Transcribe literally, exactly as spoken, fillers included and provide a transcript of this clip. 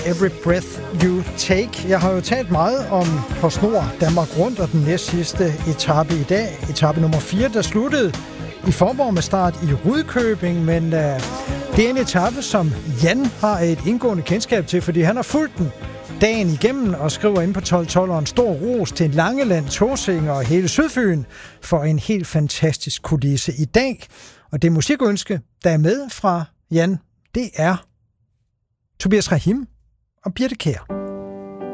Every Breath You Take. Jeg har jo talt meget om PostNord Danmark Rundt og den næst sidste etape i dag. Etape nummer fire, der sluttede i Faaborg med start i Rudkøbing, men uh, det er en etape, som Jan har et indgående kendskab til, fordi han har fulgt den dagen igennem og skriver ind på tolv tolv en stor ros til Langeland, Tåsinge og hele Sydfyn for en helt fantastisk kulisse i dag. Og det musikønske, der er med fra Jan, det er Tobias Rahim og Birthe Kjær.